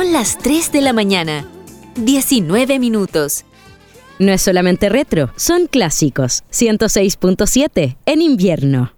Son las 3 de la mañana, 19 minutos. No es solamente retro, son clásicos. 106.7 en invierno.